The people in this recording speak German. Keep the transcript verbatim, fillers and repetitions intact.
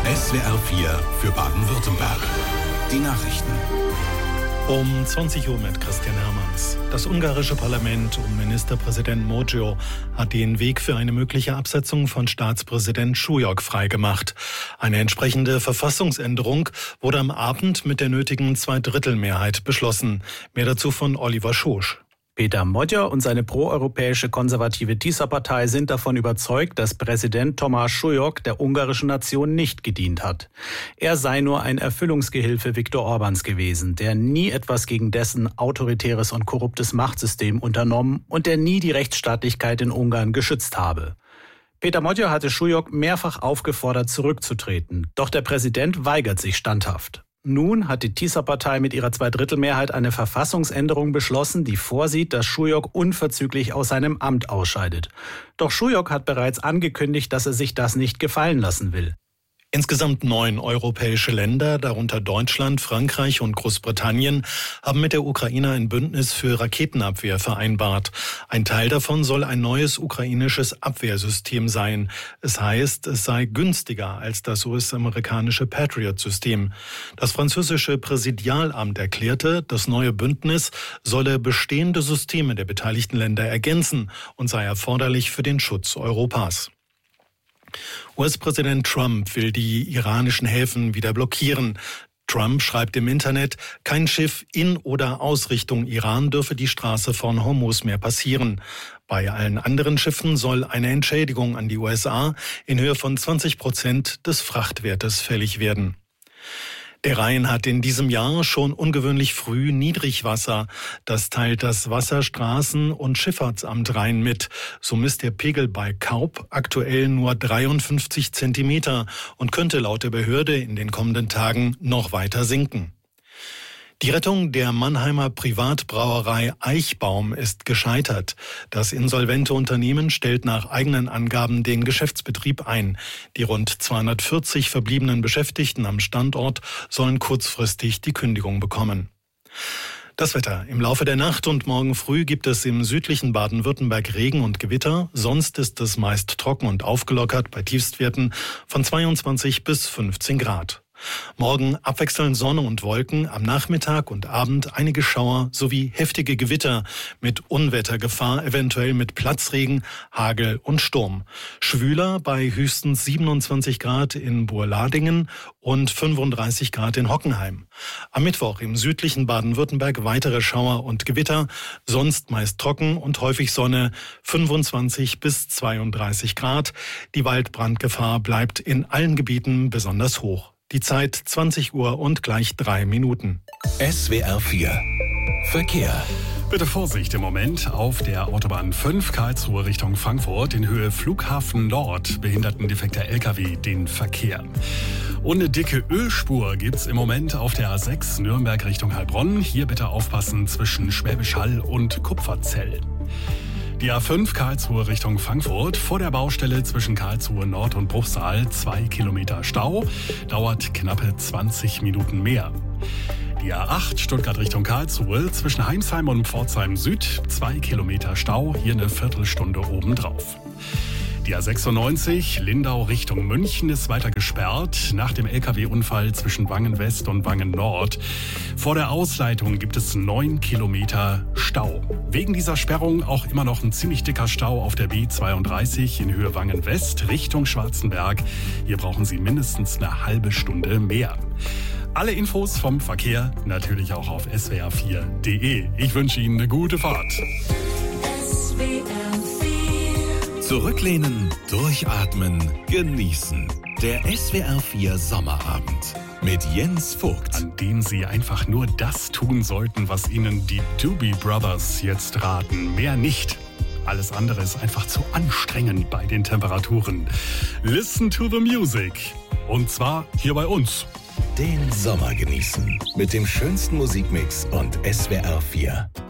S W R vier für Baden-Württemberg. Die Nachrichten. Um zwanzig Uhr mit Christian Hermanns. Das ungarische Parlament um Ministerpräsident Mojo hat den Weg für eine mögliche Absetzung von Staatspräsident Súlyog freigemacht. Eine entsprechende Verfassungsänderung wurde am Abend mit der nötigen Zweidrittelmehrheit beschlossen. Mehr dazu von Oliver Schosch. Péter Magyar und seine proeuropäische konservative Tisza-Partei sind davon überzeugt, dass Präsident Tamás Súlyog der ungarischen Nation nicht gedient hat. Er sei nur ein Erfüllungsgehilfe Viktor Orbáns gewesen, der nie etwas gegen dessen autoritäres und korruptes Machtsystem unternommen und der nie die Rechtsstaatlichkeit in Ungarn geschützt habe. Péter Magyar hatte Súlyog mehrfach aufgefordert, zurückzutreten. Doch der Präsident weigert sich standhaft. Nun hat die Tisza-Partei mit ihrer Zweidrittelmehrheit eine Verfassungsänderung beschlossen, die vorsieht, dass Súlyog unverzüglich aus seinem Amt ausscheidet. Doch Súlyog hat bereits angekündigt, dass er sich das nicht gefallen lassen will. Insgesamt neun europäische Länder, darunter Deutschland, Frankreich und Großbritannien, haben mit der Ukraine ein Bündnis für Raketenabwehr vereinbart. Ein Teil davon soll ein neues ukrainisches Abwehrsystem sein. Es heißt, es sei günstiger als das U S-amerikanische Patriot-System. Das französische Präsidialamt erklärte, das neue Bündnis solle bestehende Systeme der beteiligten Länder ergänzen und sei erforderlich für den Schutz Europas. U S-Präsident Trump will die iranischen Häfen wieder blockieren. Trump schreibt im Internet, kein Schiff in oder aus Richtung Iran dürfe die Straße von Hormuz mehr passieren. Bei allen anderen Schiffen soll eine Entschädigung an die U S A in Höhe von zwanzig Prozent des Frachtwertes fällig werden. Der Rhein hat in diesem Jahr schon ungewöhnlich früh Niedrigwasser. Das teilt das Wasserstraßen- und Schifffahrtsamt Rhein mit. So misst der Pegel bei Kaub aktuell nur dreiundfünfzig Zentimeter und könnte laut der Behörde in den kommenden Tagen noch weiter sinken. Die Rettung der Mannheimer Privatbrauerei Eichbaum ist gescheitert. Das insolvente Unternehmen stellt nach eigenen Angaben den Geschäftsbetrieb ein. Die rund zweihundertvierzig verbliebenen Beschäftigten am Standort sollen kurzfristig die Kündigung bekommen. Das Wetter. Im Laufe der Nacht und morgen früh gibt es im südlichen Baden-Württemberg Regen und Gewitter. Sonst ist es meist trocken und aufgelockert bei Tiefstwerten von zweiundzwanzig bis fünfzehn Grad. Morgen abwechselnd Sonne und Wolken, am Nachmittag und Abend einige Schauer sowie heftige Gewitter mit Unwettergefahr, eventuell mit Platzregen, Hagel und Sturm. Schwüler bei höchstens siebenundzwanzig Grad in Burladingen und fünfunddreißig Grad in Hockenheim. Am Mittwoch im südlichen Baden-Württemberg weitere Schauer und Gewitter, sonst meist trocken und häufig Sonne, fünfundzwanzig bis zweiunddreißig Grad. Die Waldbrandgefahr bleibt in allen Gebieten besonders hoch. Die Zeit zwanzig Uhr und gleich drei Minuten. S W R vier Verkehr. Bitte Vorsicht im Moment auf der Autobahn fünf Karlsruhe Richtung Frankfurt in Höhe Flughafen Nord behindert ein defekter L K W den Verkehr. Und eine dicke Ölspur gibt's im Moment auf der A sechs Nürnberg Richtung Heilbronn. Hier bitte aufpassen zwischen Schwäbisch Hall und Kupferzell. Die A fünf Karlsruhe Richtung Frankfurt, vor der Baustelle zwischen Karlsruhe Nord und Bruchsal, zwei Kilometer Stau, dauert knappe zwanzig Minuten mehr. Die A acht Stuttgart Richtung Karlsruhe, zwischen Heimsheim und Pforzheim Süd, zwei Kilometer Stau, hier eine Viertelstunde obendrauf. Die A sechsundneunzig Lindau Richtung München ist weiter gesperrt nach dem L K W-Unfall zwischen Wangen West und Wangen Nord. Vor der Ausleitung gibt es neun Kilometer Stau. Wegen dieser Sperrung auch immer noch ein ziemlich dicker Stau auf der B zweiunddreißig in Höhe Wangen West Richtung Schwarzenberg. Hier brauchen Sie mindestens eine halbe Stunde mehr. Alle Infos vom Verkehr natürlich auch auf S W R vier Punkt de. Ich wünsche Ihnen eine gute Fahrt. S W R vier. Zurücklehnen, durchatmen, genießen. Der S W R vier Sommerabend mit Jens Vogt. An dem Sie einfach nur das tun sollten, was Ihnen die Doobie Brothers jetzt raten. Mehr nicht. Alles andere ist einfach zu anstrengend bei den Temperaturen. Listen to the music. Und zwar hier bei uns. Den Sommer genießen mit dem schönsten Musikmix und S W R vier.